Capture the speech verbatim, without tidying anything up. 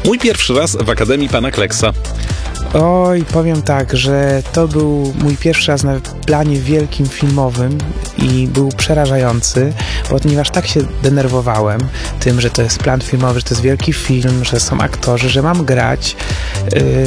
Mój pierwszy raz w Akademii Pana Kleksa. Oj, powiem tak, że to był mój pierwszy raz na planie wielkim filmowym i był przerażający, ponieważ tak się denerwowałem tym, że to jest plan filmowy, że to jest wielki film, że są aktorzy, że mam grać.